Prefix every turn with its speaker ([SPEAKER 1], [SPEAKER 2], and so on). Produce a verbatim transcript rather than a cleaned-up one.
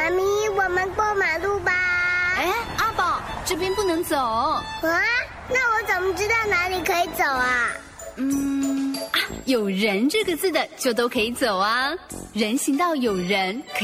[SPEAKER 1] 妈咪，我们过马路吧。
[SPEAKER 2] 哎，阿宝，这边不能走。
[SPEAKER 1] 啊？那我怎么知道哪里可以走啊？
[SPEAKER 2] 嗯，啊，有人这个字的就都可以走啊。人行道有人可以